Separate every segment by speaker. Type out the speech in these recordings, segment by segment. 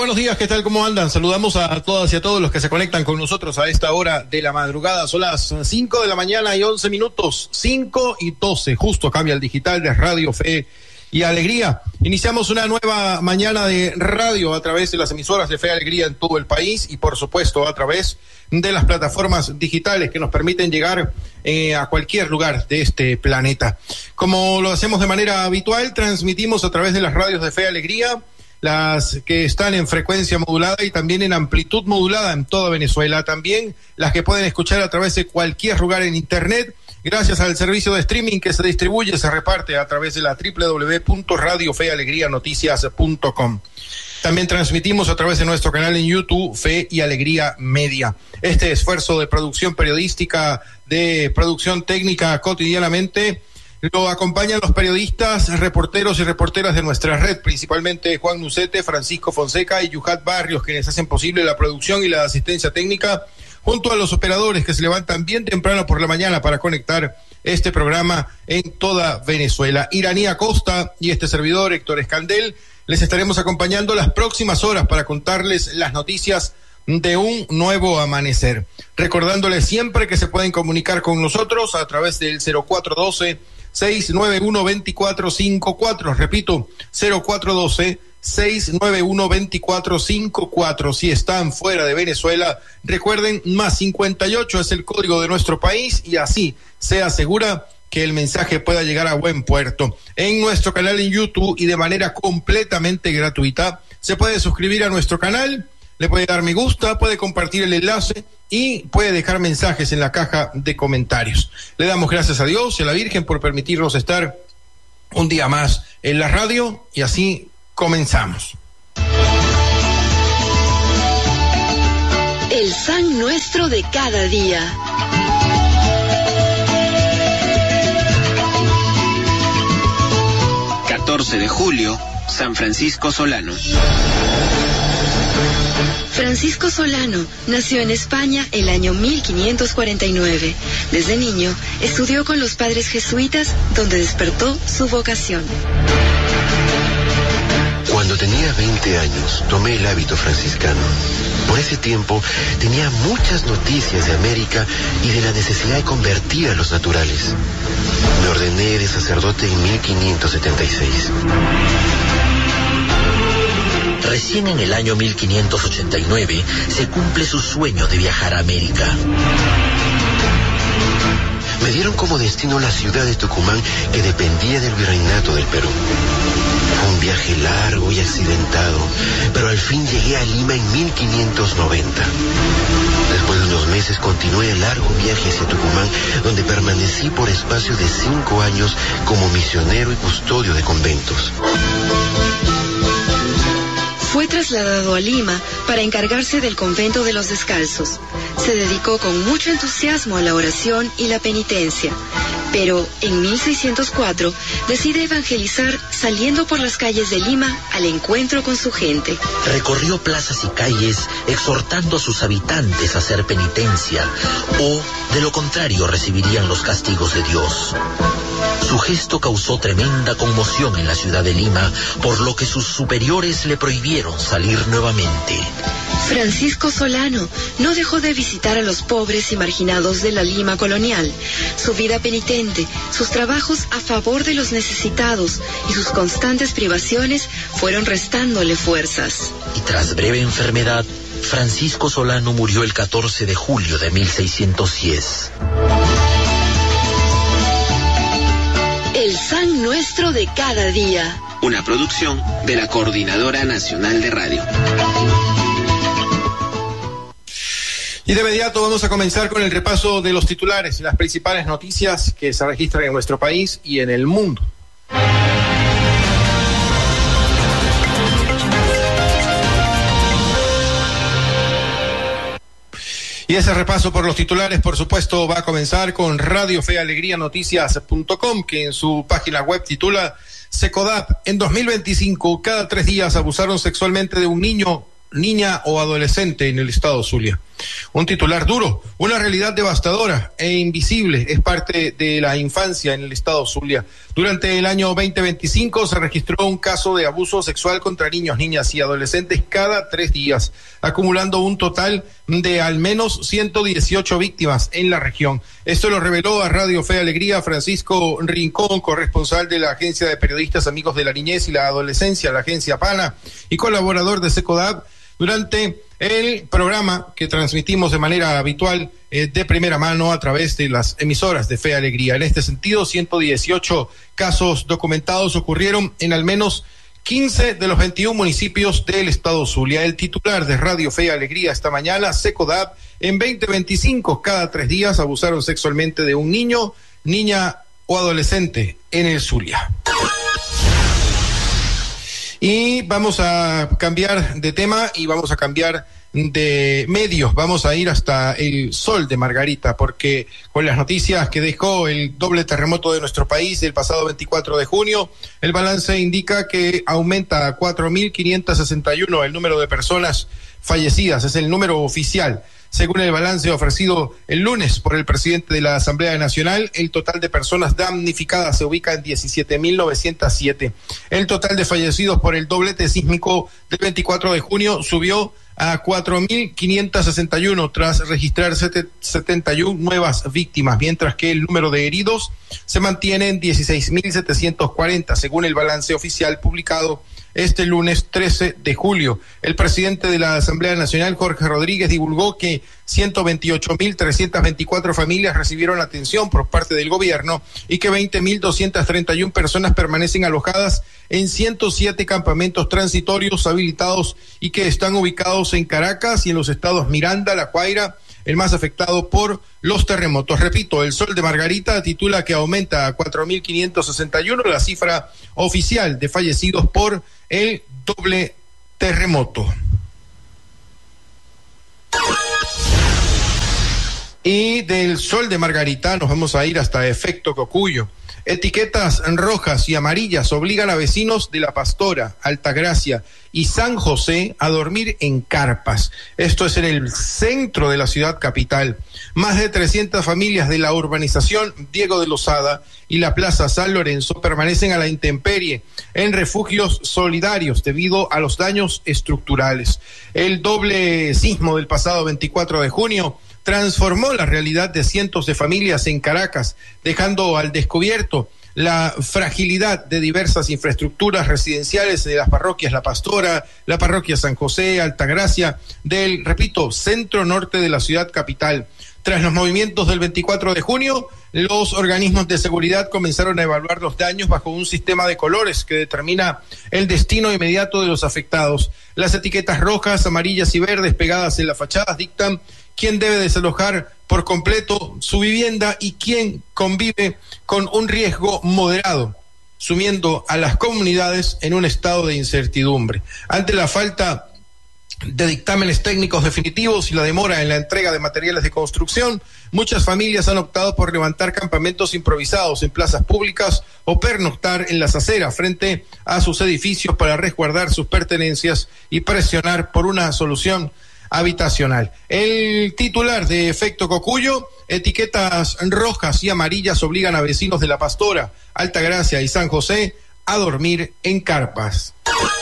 Speaker 1: buenos días, ¿qué tal? ¿Cómo andan? Saludamos a todas y a todos los que se conectan con nosotros a esta hora de la madrugada. Son las 5 de la mañana y 11 minutos, 5 y 12, justo cambia el digital de Radio Fe y Alegría. Iniciamos una nueva mañana de radio a través de las emisoras de Fe y Alegría en todo el país y por supuesto a través de las plataformas digitales que nos permiten llegar a cualquier lugar de este planeta. Como lo hacemos de manera habitual, transmitimos a través de las radios de Fe y Alegría, las que están en frecuencia modulada y también en amplitud modulada en toda Venezuela, también las que pueden escuchar a través de cualquier lugar en internet, gracias al servicio de streaming que se distribuye, se reparte a través de la www.radiofealegrianoticias.com. También transmitimos a través de nuestro canal en YouTube, Fe y Alegría Media. Este esfuerzo de producción periodística, de producción técnica cotidianamente, lo acompañan los periodistas, reporteros y reporteras de nuestra red, principalmente Juan Nucete, Francisco Fonseca y Yuhat Barrios, quienes hacen posible la producción y la asistencia técnica, junto a los operadores que se levantan bien temprano por la mañana para conectar este programa en toda Venezuela. Iranía Costa y este servidor, Héctor Escandel, les estaremos acompañando las próximas horas para contarles las noticias de un nuevo amanecer. Recordándoles siempre que se pueden comunicar con nosotros a través del 0412-691-2454. Repito, 0412-691-2454. Si están fuera de Venezuela, recuerden, más 58 es el código de nuestro país y así se asegura que el mensaje pueda llegar a buen puerto. En nuestro canal en YouTube y de manera completamente gratuita, se puede suscribir a nuestro canal, le puede dar me gusta, puede compartir el enlace y puede dejar mensajes en la caja de comentarios. Le damos gracias a Dios y a la Virgen por permitirnos estar un día más en la radio y así comenzamos.
Speaker 2: El San Nuestro de cada día.
Speaker 3: De julio, San Francisco Solano.
Speaker 2: Francisco Solano nació en España el año 1549. Desde niño estudió con los padres jesuitas, donde despertó su vocación.
Speaker 4: Cuando tenía 20 años, tomé el hábito franciscano. Por ese tiempo tenía muchas noticias de América y de la necesidad de convertir a los naturales. Me ordené de sacerdote en 1576.
Speaker 5: Recién en el año 1589 se cumple su sueño de viajar a América.
Speaker 4: Me dieron como destino la ciudad de Tucumán, que dependía del virreinato del Perú. Fue un viaje largo y accidentado, pero al fin llegué a Lima en 1590. Después de unos meses continué el largo viaje hacia Tucumán, donde permanecí por espacio de 5 años como misionero y custodio de conventos.
Speaker 2: Fue trasladado a Lima para encargarse del convento de los descalzos. Se dedicó con mucho entusiasmo a la oración y la penitencia, pero en 1604 decide evangelizar saliendo por las calles de Lima al encuentro con su gente.
Speaker 5: Recorrió plazas y calles exhortando a sus habitantes a hacer penitencia, o de lo contrario recibirían los castigos de Dios. Su gesto causó tremenda conmoción en la ciudad de Lima, por lo que sus superiores le prohibieron salir nuevamente.
Speaker 2: Francisco Solano no dejó de visitar a los pobres y marginados de la Lima colonial. Su vida penitente, sus trabajos a favor de los necesitados y sus constantes privaciones fueron restándole fuerzas.
Speaker 5: Y tras breve enfermedad, Francisco Solano murió el 14 de julio de 1610.
Speaker 2: El San Nuestro de cada día.
Speaker 3: Una producción de la Coordinadora Nacional de Radio.
Speaker 1: Y de inmediato vamos a comenzar con el repaso de los titulares y las principales noticias que se registran en nuestro país y en el mundo. Y ese repaso por los titulares, por supuesto, va a comenzar con Radio Fe Alegría Noticias.com, que en su página web titula: Secodap, en 2025, cada 3 días abusaron sexualmente de un niño, niña o adolescente en el estado Zulia. Un titular duro, una realidad devastadora e invisible es parte de la infancia en el estado Zulia. Durante el año 2025 se registró un caso de abuso sexual contra niños, niñas y adolescentes cada 3 días, acumulando un total de al menos 118 víctimas en la región. Esto lo reveló a Radio Fe y Alegría Francisco Rincón, corresponsal de la Agencia de Periodistas Amigos de la Niñez y la Adolescencia, la Agencia PANA, y colaborador de SECODAP, durante el programa que transmitimos de manera habitual de primera mano a través de las emisoras de Fe y Alegría. En este sentido, 118 casos documentados ocurrieron en al menos 15 de los 21 municipios del estado Zulia. El titular de Radio Fe y Alegría esta mañana, SECODAP, en 2025, cada 3 días abusaron sexualmente de un niño, niña o adolescente en el Zulia. Y vamos a cambiar de tema y vamos a cambiar de medios. Vamos a ir hasta el Sol de Margarita, porque con las noticias que dejó el doble terremoto de nuestro país el pasado 24 de junio, el balance indica que aumenta a 4.561 el número de personas fallecidas. Es el número oficial. Según el balance ofrecido el lunes por el presidente de la Asamblea Nacional, el total de personas damnificadas se ubica en 17.907. El total de fallecidos por el doblete sísmico del 24 de junio subió a 4.561 tras registrar 71 nuevas víctimas, mientras que el número de heridos se mantiene en 16.740, según el balance oficial publicado este lunes 13 de julio. El presidente de la Asamblea Nacional, Jorge Rodríguez, divulgó que 128.324 familias recibieron atención por parte del gobierno y que 20.231 personas permanecen alojadas en 107 campamentos transitorios habilitados y que están ubicados en Caracas y en los estados Miranda, La Guaira, el más afectado por los terremotos. Repito, el Sol de Margarita titula que aumenta a 4.561 la cifra oficial de fallecidos por el doble terremoto. Y del Sol de Margarita nos vamos a ir hasta Efecto Cocuyo. Etiquetas rojas y amarillas obligan a vecinos de La Pastora, Altagracia y San José a dormir en carpas. Esto es en el centro de la ciudad capital. Más de 300 familias de la urbanización Diego de Lozada y la Plaza San Lorenzo permanecen a la intemperie en refugios solidarios debido a los daños estructurales. El doble sismo del pasado 24 de junio transformó la realidad de cientos de familias en Caracas, dejando al descubierto la fragilidad de diversas infraestructuras residenciales de las parroquias La Pastora, la parroquia San José, Altagracia, del, repito, centro norte de la ciudad capital. Tras los movimientos del 24 de junio, los organismos de seguridad comenzaron a evaluar los daños bajo un sistema de colores que determina el destino inmediato de los afectados. Las etiquetas rojas, amarillas y verdes pegadas en las fachadas dictan quién debe desalojar por completo su vivienda y quién convive con un riesgo moderado, sumiendo a las comunidades en un estado de incertidumbre. Ante la falta de dictámenes técnicos definitivos y la demora en la entrega de materiales de construcción, muchas familias han optado por levantar campamentos improvisados en plazas públicas o pernoctar en las aceras frente a sus edificios para resguardar sus pertenencias y presionar por una solución habitacional. El titular de Efecto Cocuyo: etiquetas rojas y amarillas obligan a vecinos de La Pastora, Altagracia y San José a dormir en carpas.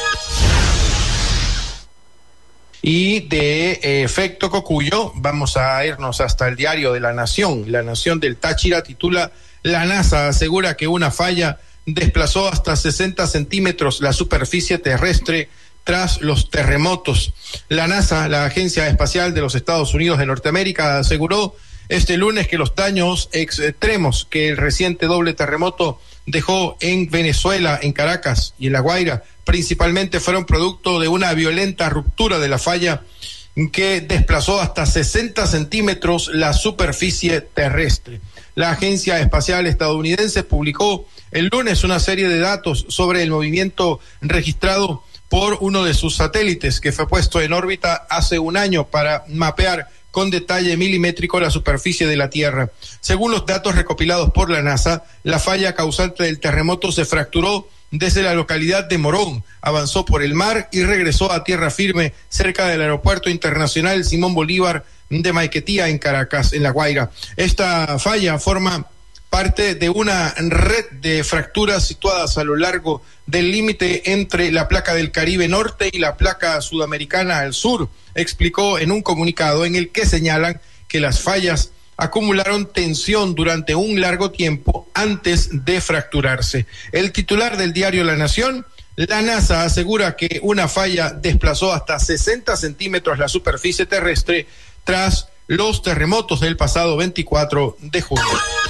Speaker 1: Y de Efecto Cocuyo vamos a irnos hasta el diario de La Nación. La Nación del Táchira titula: la NASA asegura que una falla desplazó hasta 60 centímetros la superficie terrestre tras los terremotos. La NASA, la Agencia Espacial de los Estados Unidos de Norteamérica, aseguró este lunes que los daños extremos que el reciente doble terremoto dejó en Venezuela, en Caracas y en La Guaira, principalmente fueron producto de una violenta ruptura de la falla que desplazó hasta 60 centímetros la superficie terrestre. La Agencia Espacial estadounidense publicó el lunes una serie de datos sobre el movimiento registrado por uno de sus satélites que fue puesto en órbita hace un año para mapear con detalle milimétrico la superficie de la Tierra. Según los datos recopilados por la NASA, la falla causante del terremoto se fracturó desde la localidad de Morón, avanzó por el mar y regresó a tierra firme cerca del Aeropuerto Internacional Simón Bolívar de Maiquetía en Caracas, en La Guaira. Esta falla forma parte de una red de fracturas situadas a lo largo del límite entre la placa del Caribe Norte y la placa sudamericana al sur, explicó en un comunicado en el que señalan que las fallas acumularon tensión durante un largo tiempo antes de fracturarse. El titular del diario La Nación: la NASA asegura que una falla desplazó hasta 60 centímetros la superficie terrestre tras los terremotos del pasado 24 de junio.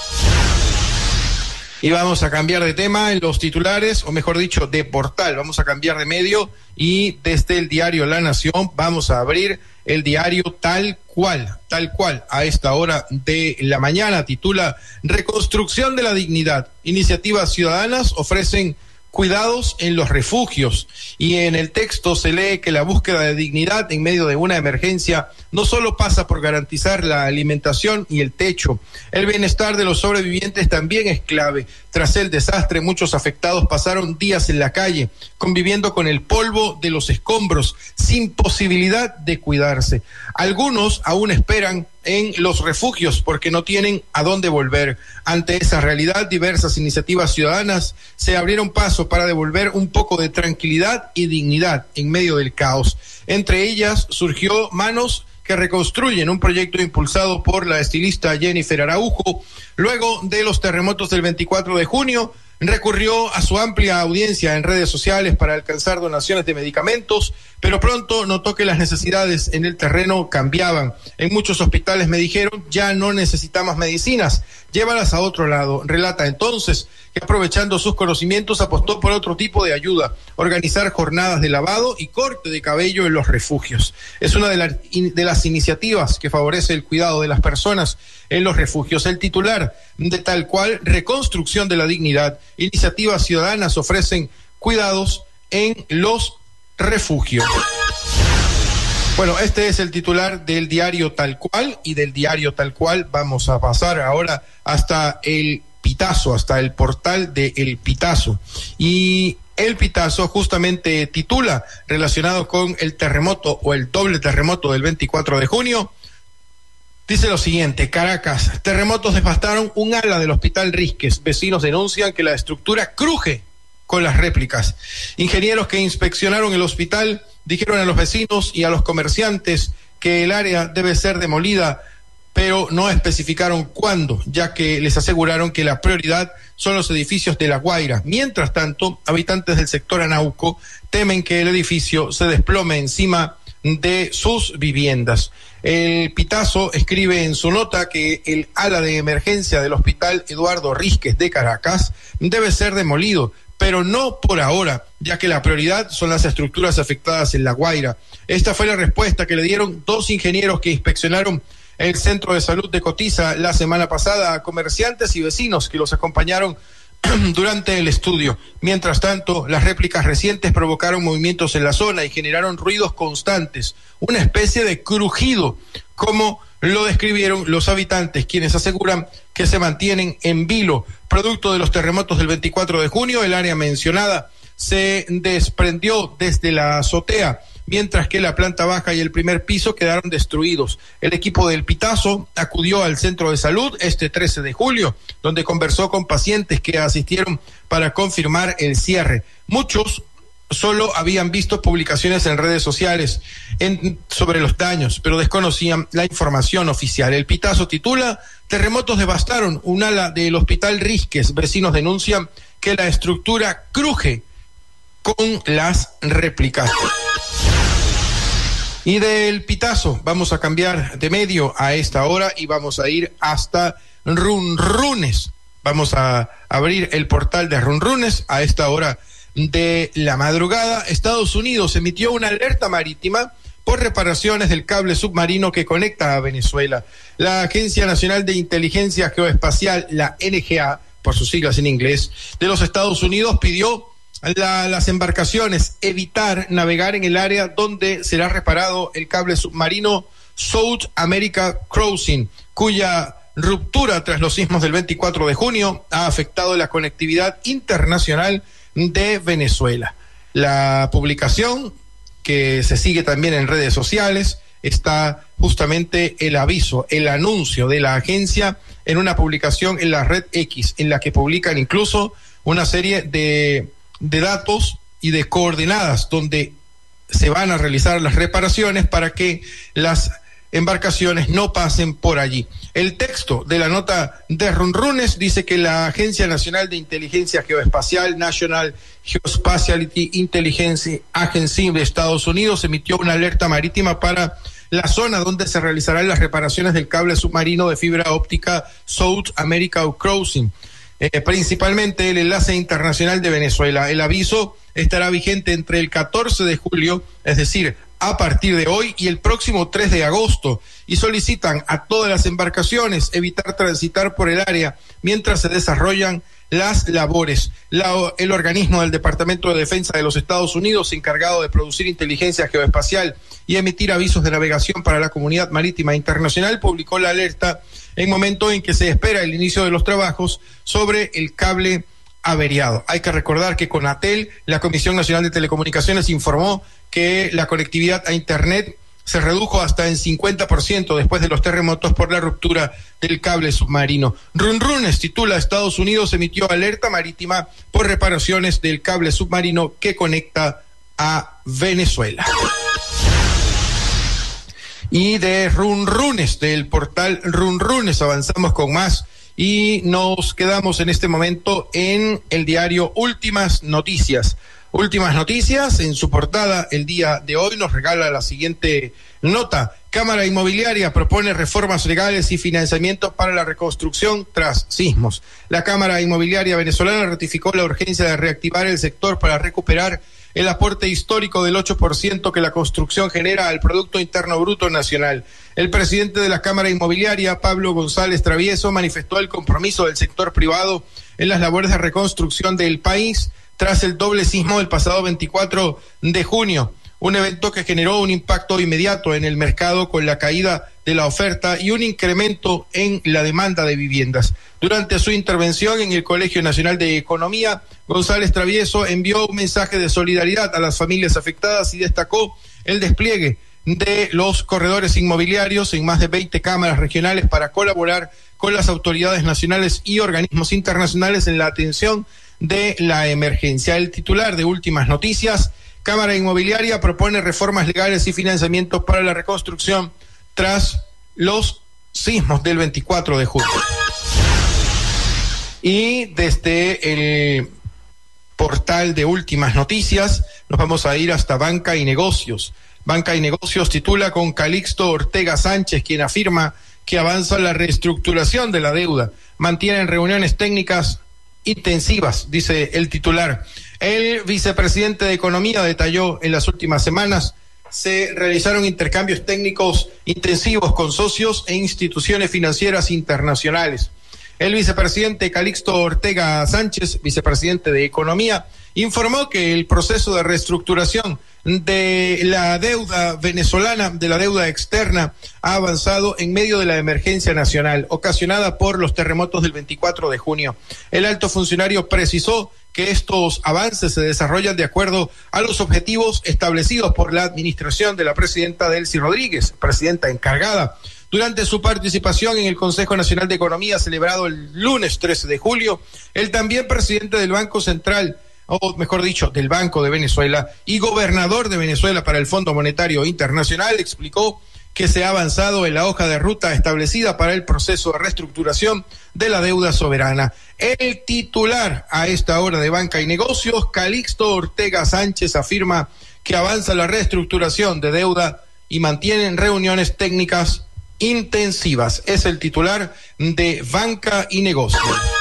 Speaker 1: Y vamos a cambiar de tema en los titulares, o mejor dicho, de portal. Vamos a cambiar de medio y desde el diario La Nación vamos a abrir el diario Tal Cual, a esta hora de la mañana. Titula: Reconstrucción de la dignidad. Iniciativas ciudadanas ofrecen cuidados en los refugios. Y en el texto se lee que la búsqueda de dignidad en medio de una emergencia no solo pasa por garantizar la alimentación y el techo. El bienestar de los sobrevivientes también es clave. Tras el desastre, muchos afectados pasaron días en la calle, conviviendo con el polvo de los escombros, sin posibilidad de cuidarse. Algunos aún esperan en los refugios porque no tienen a dónde volver. Ante esa realidad, diversas iniciativas ciudadanas se abrieron paso para devolver un poco de tranquilidad y dignidad en medio del caos. Entre ellas surgió Manos que Reconstruyen, un proyecto impulsado por la estilista Jennifer Araujo. Luego de los terremotos del 24 de junio, recurrió a su amplia audiencia en redes sociales para alcanzar donaciones de medicamentos, pero pronto notó que las necesidades en el terreno cambiaban. En muchos hospitales me dijeron: ya no necesitamos medicinas, llévalas a otro lado. Relata entonces que, aprovechando sus conocimientos, apostó por otro tipo de ayuda: organizar jornadas de lavado y corte de cabello en los refugios. Es una de las iniciativas que favorece el cuidado de las personas en los refugios. El titular de Tal Cual: Reconstrucción de la dignidad. Iniciativas ciudadanas ofrecen cuidados en los refugios. Bueno, este es el titular del diario Tal Cual, y del diario Tal Cual vamos a pasar ahora hasta el Pitazo, hasta el portal de El Pitazo. Y El Pitazo justamente titula, relacionado con el terremoto o el doble terremoto del 24 de junio, dice lo siguiente: Caracas, terremotos devastaron un ala del Hospital Risques. Vecinos denuncian que la estructura cruje con las réplicas. Ingenieros que inspeccionaron el hospital dijeron a los vecinos y a los comerciantes que el área debe ser demolida, pero no especificaron cuándo, ya que les aseguraron que la prioridad son los edificios de La Guaira. Mientras tanto, habitantes del sector Anauco temen que el edificio se desplome encima de sus viviendas. El Pitazo escribe en su nota que el ala de emergencia del Hospital Eduardo Risques de Caracas debe ser demolido, pero no por ahora, ya que la prioridad son las estructuras afectadas en La Guaira. Esta fue la respuesta que le dieron dos ingenieros que inspeccionaron el centro de salud de Cotiza la semana pasada a comerciantes y vecinos que los acompañaron durante el estudio. Mientras tanto, las réplicas recientes provocaron movimientos en la zona y generaron ruidos constantes, una especie de crujido, como lo describieron los habitantes, quienes aseguran que se mantienen en vilo. Producto de los terremotos del 24 de junio, el área mencionada se desprendió desde la azotea, mientras que la planta baja y el primer piso quedaron destruidos. El equipo del Pitazo acudió al centro de salud este 13 de julio, donde conversó con pacientes que asistieron para confirmar el cierre. Muchos solo habían visto publicaciones en redes sociales sobre los daños, pero desconocían la información oficial. El Pitazo titula: terremotos devastaron un ala del Hospital Risques. Vecinos denuncian que la estructura cruje con las réplicas. Y del Pitazo vamos a cambiar de medio a esta hora y vamos a ir hasta Runrunes. Vamos a abrir el portal de Runrunes a esta hora de la madrugada. Estados Unidos emitió una alerta marítima por reparaciones del cable submarino que conecta a Venezuela. La Agencia Nacional de Inteligencia Geoespacial, la NGA, por sus siglas en inglés, de los Estados Unidos pidió a las embarcaciones evitar navegar en el área donde será reparado el cable submarino South America Crossing, cuya ruptura tras los sismos del 24 de junio ha afectado la conectividad internacional de Venezuela. La publicación, que se sigue también en redes sociales, está justamente el aviso, el anuncio de la agencia en una publicación en la red X, en la que publican incluso una serie de datos y de coordenadas donde se van a realizar las reparaciones para que las embarcaciones no pasen por allí. El texto de la nota de Runrunes dice que la Agencia Nacional de Inteligencia Geoespacial, National Geospatiality Intelligence Agency de Estados Unidos, emitió una alerta marítima para la zona donde se realizarán las reparaciones del cable submarino de fibra óptica South America Crossing, principalmente el enlace internacional de Venezuela. El aviso estará vigente entre el 14 de julio, es decir, a partir de hoy, y el próximo 3 de agosto, y solicitan a todas las embarcaciones evitar transitar por el área mientras se desarrollan las labores. El organismo del Departamento de Defensa de los Estados Unidos, encargado de producir inteligencia geoespacial y emitir avisos de navegación para la comunidad marítima internacional, publicó la alerta en momento en que se espera el inicio de los trabajos sobre el cable averiado. Hay que recordar que Conatel, la Comisión Nacional de Telecomunicaciones, informó que la conectividad a Internet se redujo hasta en 50% después de los terremotos por la ruptura del cable submarino. Runrunes titula: Estados Unidos emitió alerta marítima por reparaciones del cable submarino que conecta a Venezuela. Y de Runrunes, del portal Runrunes, avanzamos con más y nos quedamos en este momento en el diario Últimas Noticias. Últimas Noticias, en su portada el día de hoy, nos regala la siguiente nota: Cámara Inmobiliaria propone reformas legales y financiamiento para la reconstrucción tras sismos. La Cámara Inmobiliaria venezolana ratificó la urgencia de reactivar el sector para recuperar el aporte histórico del 8% que la construcción genera al Producto Interno Bruto Nacional. El presidente de la Cámara Inmobiliaria, Pablo González Travieso, manifestó el compromiso del sector privado en las labores de reconstrucción del país tras el doble sismo del pasado 24 de junio, un evento que generó un impacto inmediato en el mercado con la caída de la oferta y un incremento en la demanda de viviendas. Durante su intervención en el Colegio Nacional de Economía, González Travieso envió un mensaje de solidaridad a las familias afectadas y destacó el despliegue de los corredores inmobiliarios en más de 20 cámaras regionales para colaborar con las autoridades nacionales y organismos internacionales en la atención de la emergencia. El titular de Últimas Noticias: Cámara Inmobiliaria propone reformas legales y financiamiento para la reconstrucción tras los sismos del 24 de julio. Y desde el portal de Últimas Noticias nos vamos a ir hasta Banca y Negocios. Banca y Negocios titula con Calixto Ortega Sánchez, quien afirma que avanza la reestructuración de la deuda. Mantienen reuniones técnicas intensivas, dice el titular. El vicepresidente de Economía detalló: en las últimas semanas se realizaron intercambios técnicos intensivos con socios e instituciones financieras internacionales. El vicepresidente Calixto Ortega Sánchez, vicepresidente de Economía, informó que el proceso de reestructuración de la deuda venezolana, de la deuda externa, ha avanzado en medio de la emergencia nacional ocasionada por los terremotos del 24 de junio. El alto funcionario precisó que estos avances se desarrollan de acuerdo a los objetivos establecidos por la administración de la presidenta Delcy Rodríguez, presidenta encargada. Durante su participación en el Consejo Nacional de Economía celebrado el lunes 13 de julio, el también presidente del Banco Central, o mejor dicho, del Banco de Venezuela y gobernador de Venezuela para el Fondo Monetario Internacional, explicó que se ha avanzado en la hoja de ruta establecida para el proceso de reestructuración de la deuda soberana. El titular a esta hora de Banca y Negocios, Calixto Ortega Sánchez, afirma que avanza la reestructuración de deuda y mantienen reuniones técnicas intensivas. Es el titular de Banca y Negocios.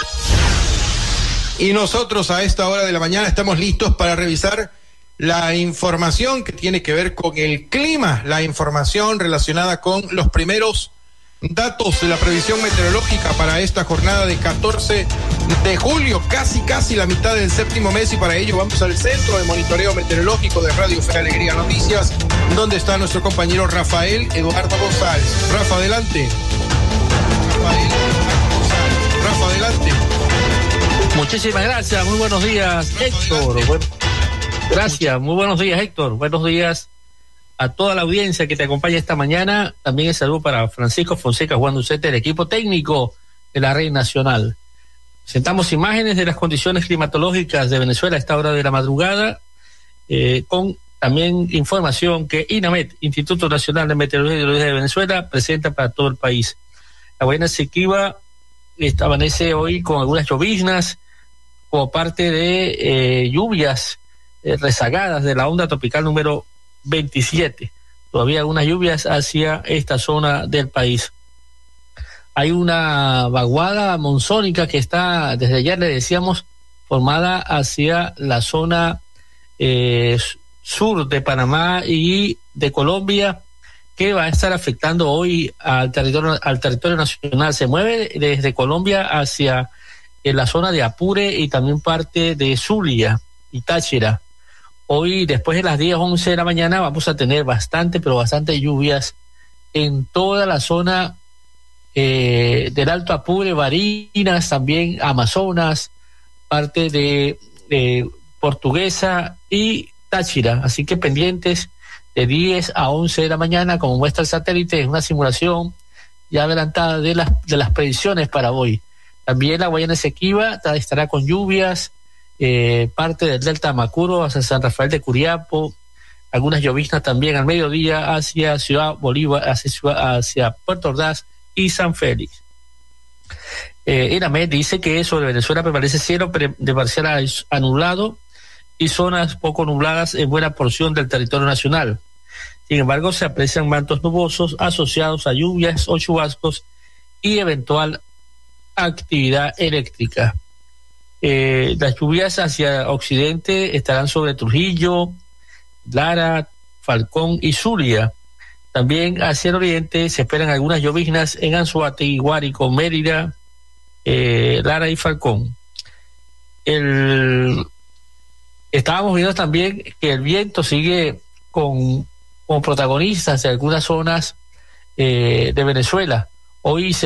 Speaker 1: Y nosotros a esta hora de la mañana estamos listos para revisar la información que tiene que ver con el clima, la información relacionada con los primeros datos de la previsión meteorológica para esta jornada de 14 de julio, casi la mitad del séptimo mes, y para ello vamos al Centro de Monitoreo Meteorológico de Radio Fe Alegría Noticias, donde está nuestro compañero Rafael Eduardo González. Rafa, adelante. Rafa, adelante.
Speaker 6: Muchísimas gracias, muy buenos días, Héctor. Gracias, muy buenos días, Héctor. Buenos días a toda la audiencia que te acompaña esta mañana. También el saludo para Francisco Fonseca, Juan Ducete, el equipo técnico de la Red Nacional. Presentamos imágenes de las condiciones climatológicas de Venezuela a esta hora de la madrugada, con también información que INAMET, Instituto Nacional de Meteorología y Hidrología de Venezuela, presenta para todo el país. La Guayana Esequiba amanece hoy con algunas lloviznas como parte de lluvias rezagadas de la onda tropical número 27. Todavía algunas lluvias hacia esta zona del país. Hay una vaguada monzónica que está, desde ayer le decíamos, formada hacia la zona sur de Panamá y de Colombia, que va a estar afectando hoy al territorio nacional. Se mueve desde Colombia hacia la zona de Apure y también parte de Zulia y Táchira. Hoy, después de las 10, 11 de la mañana, vamos a tener bastante lluvias en toda la zona del Alto Apure, Barinas, también Amazonas, parte de Portuguesa y Táchira. Así que pendientes de 10 a 11 de la mañana, como muestra el satélite, es una simulación ya adelantada de las predicciones para hoy. También la Guayana Esequiba estará con lluvias, parte del Delta Macuro hacia San Rafael de Curiapo, algunas lloviznas también al mediodía hacia Ciudad Bolívar, hacia Puerto Ordaz y San Félix. INAMET dice que sobre Venezuela prevalece cielo de parcial a nublado y zonas poco nubladas en buena porción del territorio nacional. Sin embargo, se aprecian mantos nubosos asociados a lluvias o chubascos y eventual actividad eléctrica. Las lluvias hacia occidente estarán sobre Trujillo, Lara, Falcón y Zulia. También hacia el oriente se esperan algunas lloviznas en Anzoátegui, Guárico, Mérida, Lara y Falcón. Estábamos viendo también que el viento sigue como protagonistas de algunas zonas de Venezuela. Hoy se